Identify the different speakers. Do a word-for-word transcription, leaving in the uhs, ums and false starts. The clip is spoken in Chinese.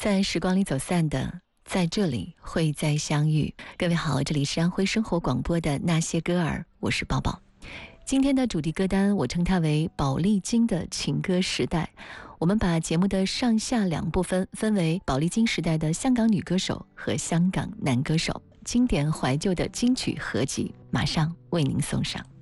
Speaker 1: 在时光里走散的，在这里会再相遇。各位好，这里是安徽生活广播的那些歌儿，我是宝宝。今天的主题歌单我称它为宝丽金的情歌时代。我们把节目的上下两部分分为宝丽金时代的香港女歌手和香港男歌手，经典怀旧的金曲合集马上为您送上。